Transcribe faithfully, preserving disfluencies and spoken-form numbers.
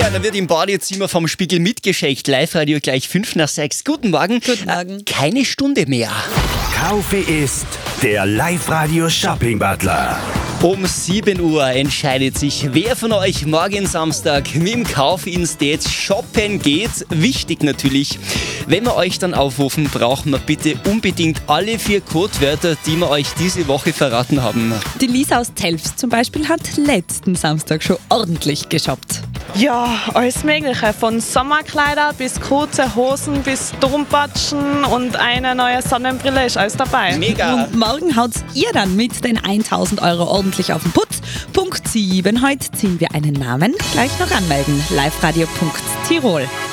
Ja, da wird im Badezimmer vom Spiegel mitgeschenkt. Live-Radio gleich fünf nach sechs. Guten Morgen. Guten Morgen. Äh, keine Stunde mehr. Kaufe ist der Live-Radio Shopping Butler. Um sieben Uhr entscheidet sich, wer von euch morgen Samstag mit dem Kaufinstate shoppen geht. Wichtig natürlich, wenn wir euch dann aufrufen, brauchen wir bitte unbedingt alle vier Codewörter, die wir euch diese Woche verraten haben. Die Lisa aus Telfs zum Beispiel hat letzten Samstag schon ordentlich geshoppt. Ja, alles Mögliche. Von Sommerkleider bis kurze Hosen bis Turmpatschen und eine neue Sonnenbrille ist alles dabei. Mega! Und morgen haut's ihr dann mit den tausend Euro ordentlich auf den Putz. Punkt sieben. Heute ziehen wir einen Namen. Gleich noch anmelden. liveradio punkt tirol.